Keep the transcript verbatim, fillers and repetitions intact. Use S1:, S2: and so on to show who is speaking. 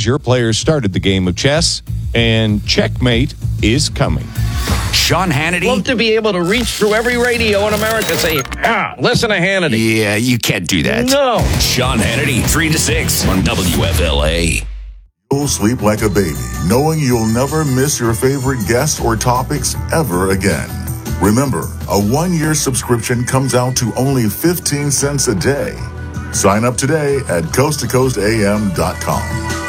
S1: because your players started the game of chess, and checkmate is coming.
S2: Sean Hannity.
S3: Love to be able to reach through every radio in America and say, ah, listen to Hannity.
S2: Yeah, you can't do that.
S3: No.
S2: Sean Hannity, three to six on W F L A.
S4: You'll sleep like a baby, knowing you'll never miss your favorite guests or topics ever again. Remember, a one-year subscription comes out to only fifteen cents a day. Sign up today at coast to coast a m dot com.